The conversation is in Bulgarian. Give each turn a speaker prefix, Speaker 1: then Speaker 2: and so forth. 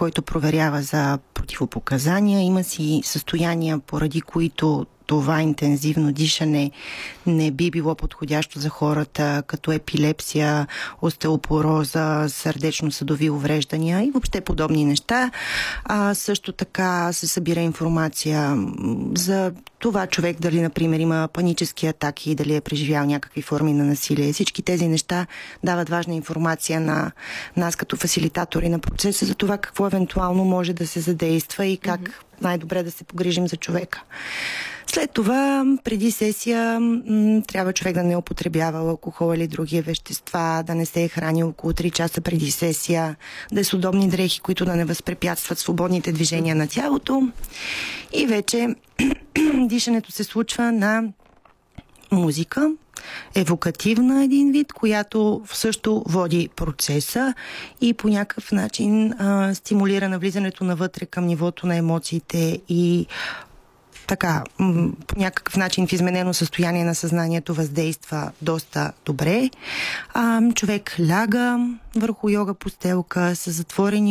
Speaker 1: който проверява за противопоказания. Има си състояния, поради които това интензивно дишане не би било подходящо за хората, като епилепсия, остеопороза, сърдечно-съдови увреждания и въобще подобни неща. Също така се събира информация за това човек дали, например, има панически атаки, дали е преживял някакви форми на насилие. Всички тези неща дават важна информация на нас като фасилитатори на процеса за това какво евентуално може да се задейства и как най-добре да се погрижим за човека. След това, преди сесия, трябва човек да не употребява алкохол или други вещества, да не се е хранил около 3 часа преди сесия, да е с удобни дрехи, които да не възпрепятстват свободните движения на тялото. И вече дишането се случва на музика, евокативна един вид, която също води процеса и по някакъв начин стимулира навлизането навътре към нивото на емоциите и така, по някакъв начин в изменено състояние на съзнанието въздейства доста добре. Човек ляга върху йога постелка с затворени